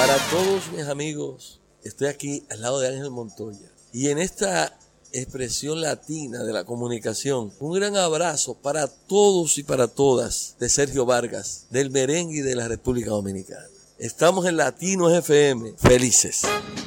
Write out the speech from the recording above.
Para todos mis amigos, estoy aquí al lado de Ángel Montoya. Y en esta expresión latina de la comunicación, un gran abrazo para todos y para todas de Sergio Vargas, del merengue y de la República Dominicana. Estamos en Latinos FM. Felices.